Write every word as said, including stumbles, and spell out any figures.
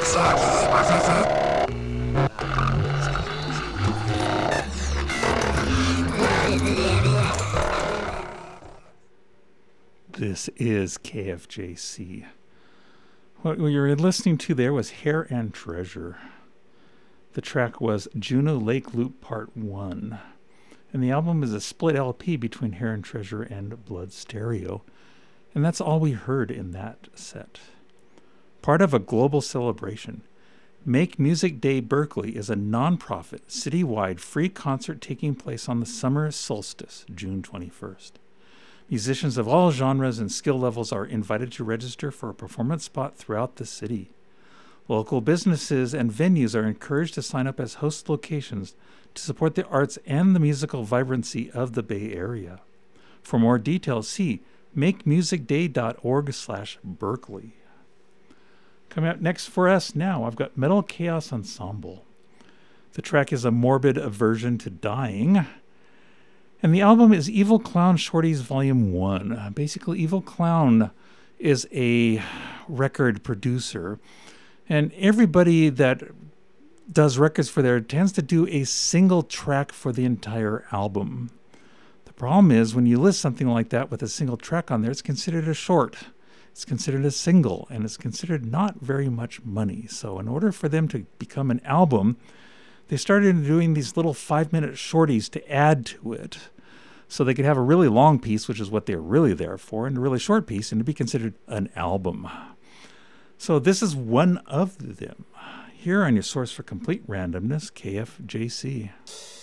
This is K F J C. What you were listening to there was Hair and Treasure. The track was Juno Lake Loop Part one. And the album is a split L P between Hair and Treasure and Blood Stereo. And that's all we heard in that set. Part of a global celebration, Make Music Day Berkeley is a non-profit, citywide free concert taking place on the summer solstice, June twenty-first. Musicians of all genres and skill levels are invited to register for a performance spot throughout the city. Local businesses and venues are encouraged to sign up as host locations to support the arts and the musical vibrancy of the Bay Area. For more details, see makemusicday.org slash Berkeley. Coming up next for us now, I've got Metal Chaos Ensemble. The track is a morbid aversion to dying. And the album is Evil Clown Shorties Volume one. Basically, Evil Clown is a record producer. And everybody that does records for there tends to do a single track for the entire album. The problem is when you list something like that with a single track on there, it's considered a short. It's considered a single, and it's considered not very much money. So in order for them to become an album, they started doing these little five-minute shorties to add to it. So they could have a really long piece, which is what they're really there for, and a really short piece, and to be considered an album. So this is one of them. Here on your source for complete randomness, K F J C.